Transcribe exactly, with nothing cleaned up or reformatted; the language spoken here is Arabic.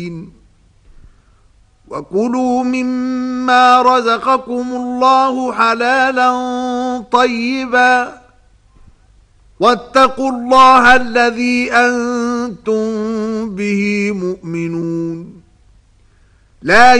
وكلوا مما رزقكم الله حلالا طيبا واتقوا الله الذي أنتم به مؤمنون لا